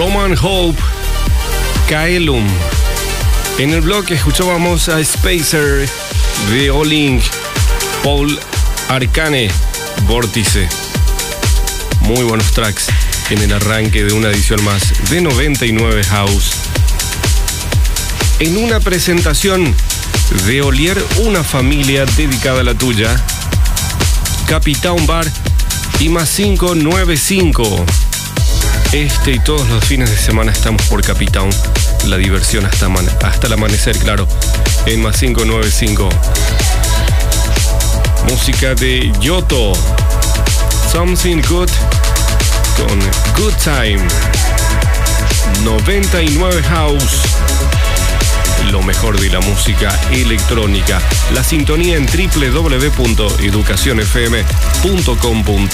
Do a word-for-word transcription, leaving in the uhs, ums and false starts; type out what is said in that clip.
Roman Hope, Kaelum. En el bloque escuchábamos a Spacer, The Olink, Paul Arcane, Vórtice. Muy buenos tracks en el arranque de una edición más de noventa y nueve House. En una presentación de Olier, una familia dedicada a la tuya, Capitown Bar y más cinco nueve cinco. Este y todos los fines de semana estamos por Capitown. La diversión hasta, man- hasta el amanecer, claro, en más cinco nueve cinco. Música de Yoto, Something Good con Good Time. noventa y nueve House, lo mejor de la música electrónica. La sintonía en doble u doble u doble u punto educación f m punto com punto